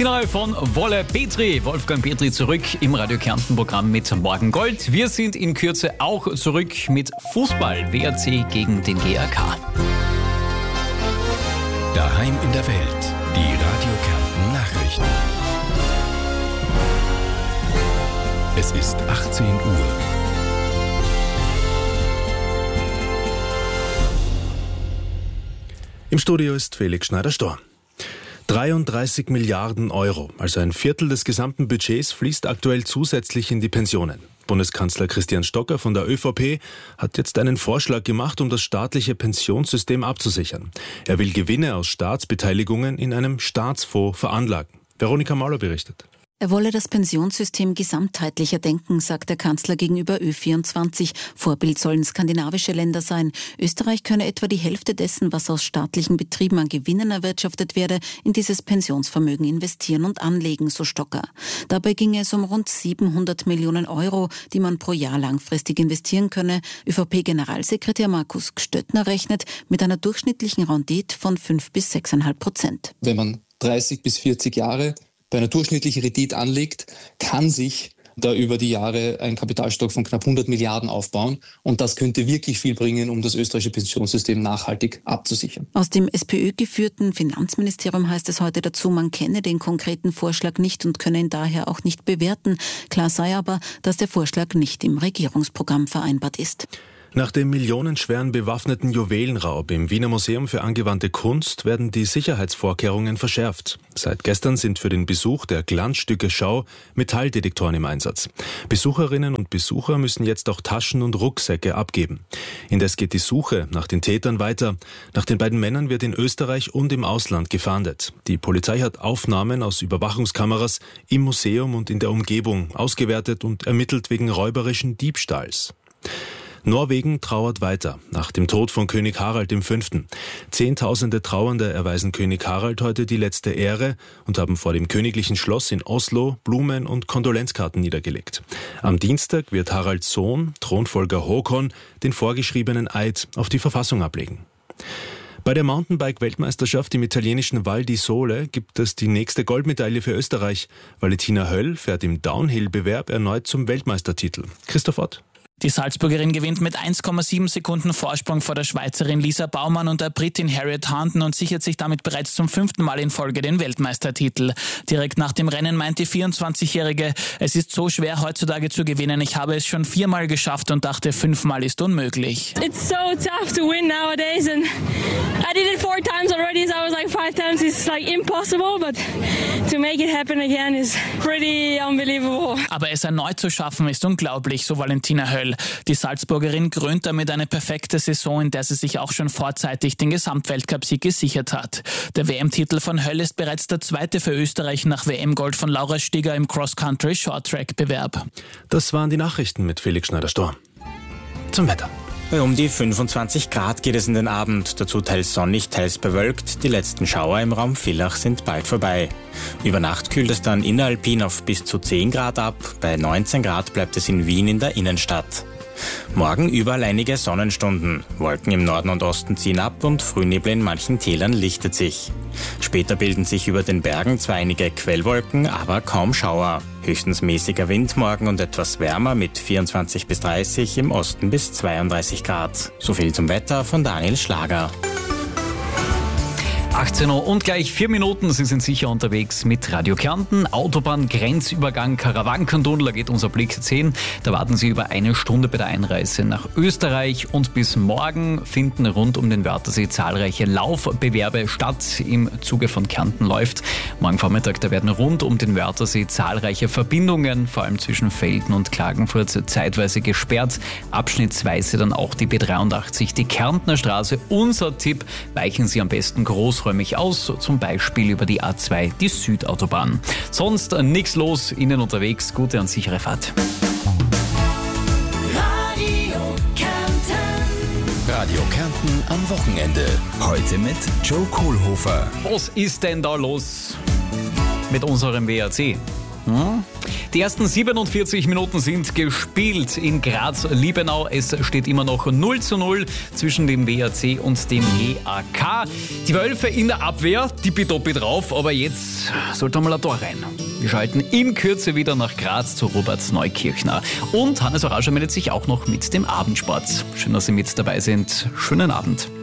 Die neue von Wolle Petri. Wolfgang Petri zurück im Radio Kärnten-Programm mit Morgen Gold. Wir sind in Kürze auch zurück mit Fußball. WRC gegen den GAK. Daheim in der Welt. Die Radio Kärnten Nachrichten. Es ist 18 Uhr. Im Studio ist Felix Schneider-Storr. 33 Milliarden Euro, also ein Viertel des gesamten Budgets, fließt aktuell zusätzlich in die Pensionen. Bundeskanzler Christian Stocker von der ÖVP hat jetzt einen Vorschlag gemacht, um das staatliche Pensionssystem abzusichern. Er will Gewinne aus Staatsbeteiligungen in einem Staatsfonds veranlagen. Veronika Mauler berichtet. Er wolle das Pensionssystem gesamtheitlicher denken, sagt der Kanzler gegenüber Ö24. Vorbild sollen skandinavische Länder sein. Österreich könne etwa die Hälfte dessen, was aus staatlichen Betrieben an Gewinnen erwirtschaftet werde, in dieses Pensionsvermögen investieren und anlegen, so Stocker. Dabei ginge es um rund 700 Millionen Euro, die man pro Jahr langfristig investieren könne. ÖVP-Generalsekretär Markus Gstöttner rechnet mit einer durchschnittlichen Rendite von 5 bis 6,5%. Wenn man 30 bis 40 Jahre bei einer durchschnittlichen Rendite anlegt, kann sich da über die Jahre ein Kapitalstock von knapp 100 Milliarden aufbauen. Und das könnte wirklich viel bringen, um das österreichische Pensionssystem nachhaltig abzusichern. Aus dem SPÖ-geführten Finanzministerium heißt es heute dazu, man kenne den konkreten Vorschlag nicht und könne ihn daher auch nicht bewerten. Klar sei aber, dass der Vorschlag nicht im Regierungsprogramm vereinbart ist. Nach dem millionenschweren bewaffneten Juwelenraub im Wiener Museum für angewandte Kunst werden die Sicherheitsvorkehrungen verschärft. Seit gestern sind für den Besuch der Glanzstücke-Schau Metalldetektoren im Einsatz. Besucherinnen und Besucher müssen jetzt auch Taschen und Rucksäcke abgeben. Indes geht die Suche nach den Tätern weiter. Nach den beiden Männern wird in Österreich und im Ausland gefahndet. Die Polizei hat Aufnahmen aus Überwachungskameras im Museum und in der Umgebung ausgewertet und ermittelt wegen räuberischen Diebstahls. Norwegen trauert weiter nach dem Tod von König Harald V. Zehntausende Trauernde erweisen König Harald heute die letzte Ehre und haben vor dem königlichen Schloss in Oslo Blumen und Kondolenzkarten niedergelegt. Am Dienstag wird Haralds Sohn, Thronfolger Håkon, den vorgeschriebenen Eid auf die Verfassung ablegen. Bei der Mountainbike-Weltmeisterschaft im italienischen Val di Sole gibt es die nächste Goldmedaille für Österreich. Valentina Höll fährt im Downhill-Bewerb erneut zum Weltmeistertitel. Christoph Ott. Die Salzburgerin gewinnt mit 1,7 Sekunden Vorsprung vor der Schweizerin Lisa Baumann und der Britin Harriet Harnden und sichert sich damit bereits zum 5. Mal in Folge den Weltmeistertitel. Direkt nach dem Rennen meint die 24-Jährige, es ist so schwer heutzutage zu gewinnen. Ich habe es schon 4-mal geschafft und dachte, 5-mal ist unmöglich. It's so tough to win nowadays and I did it 4 times already, so I was like 5 times it's like impossible, but to make it happen again is pretty unbelievable. Aber es erneut zu schaffen ist unglaublich, so Valentina Höll. Die Salzburgerin krönt damit eine perfekte Saison, in der sie sich auch schon vorzeitig den Gesamtweltcupsieg gesichert hat. Der WM-Titel von Höll ist bereits der zweite für Österreich nach WM-Gold von Laura Stieger im Cross-Country-Short-Track-Bewerb. Das waren die Nachrichten mit Felix Schneider-Storr. Zum Wetter. Um die 25 Grad geht es in den Abend, dazu teils sonnig, teils bewölkt. Die letzten Schauer im Raum Villach sind bald vorbei. Über Nacht kühlt es dann inneralpin auf bis zu 10 Grad ab, bei 19 Grad bleibt es in Wien in der Innenstadt. Morgen überall einige Sonnenstunden. Wolken im Norden und Osten ziehen ab und Frühnebel in manchen Tälern lichtet sich. Später bilden sich über den Bergen zwar einige Quellwolken, aber kaum Schauer. Höchstens mäßiger Wind morgen und etwas wärmer mit 24 bis 30, im Osten bis 32 Grad. So viel zum Wetter von Daniel Schlager. 18 Uhr und gleich 4 Minuten. Sie sind sicher unterwegs mit Radio Kärnten. Autobahn-Grenzübergang Karawankentunnel, da geht unser Blick 10. Da warten Sie über 1 Stunde bei der Einreise nach Österreich. Und bis morgen finden rund um den Wörthersee zahlreiche Laufbewerbe statt. Im Zuge von Kärnten läuft. Morgen Vormittag, da werden rund um den Wörthersee zahlreiche Verbindungen, vor allem zwischen Velden und Klagenfurt, zeitweise gesperrt. Abschnittsweise dann auch die B83, die Kärntner Straße. Unser Tipp, weichen Sie am besten großräumig aus, zum Beispiel über die A2, die Südautobahn. Sonst nichts los, Ihnen unterwegs, gute und sichere Fahrt. Radio Kärnten am Wochenende. Heute mit Joe Kohlhofer. Was ist denn da los mit unserem WRC? Die ersten 47 Minuten sind gespielt in Graz-Liebenau. Es steht immer noch 0:0 zwischen dem WAC und dem GAK. Die Wölfe in der Abwehr, tippitoppi drauf, aber jetzt sollte mal ein Tor rein. Wir schalten in Kürze wieder nach Graz zu Robert Neukirchner. Und Hannes Orange meldet sich auch noch mit dem Abendsport. Schön, dass Sie mit dabei sind. Schönen Abend.